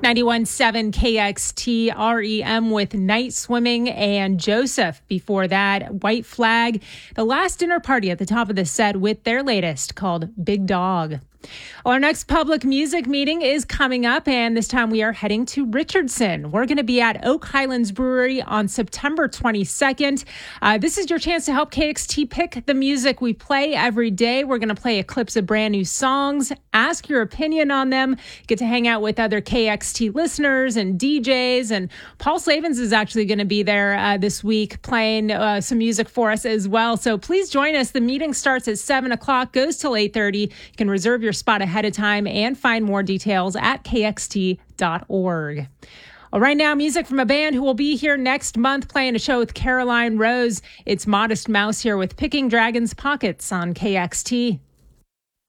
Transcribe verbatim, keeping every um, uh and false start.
ninety-one point seven K X T R E M with Night Swimming and Joseph. Before that, White Flag, The Last Dinner Party at the top of the set with their latest called Big Dog. Well, our next public music meeting is coming up, and this time we are heading to Richardson. We're going to be at Oak Highlands Brewery on September twenty-second. Uh, this is your chance to help K X T pick the music we play every day. We're going to play clips of brand new songs, ask your opinion on them, get to hang out with other K X T listeners and D Js. And Paul Slavens is actually going to be there uh, this week playing uh, some music for us as well. So please join us. The meeting starts at seven o'clock, goes till eight thirty. You can reserve your spot ahead of time and find more details at K X T dot org. Well, right now, music from a band who will be here next month playing a show with Caroline Rose. It's Modest Mouse here with Picking Dragon's Pockets on K X T.